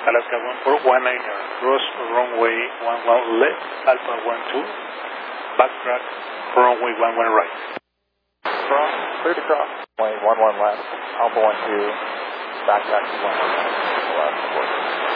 Alaska 1419, cross runway 11 left, Alpha 12, backtrack, runway 11 right. Cross, clear to cross, runway 11 left, Alpha 12, backtrack to 11 left.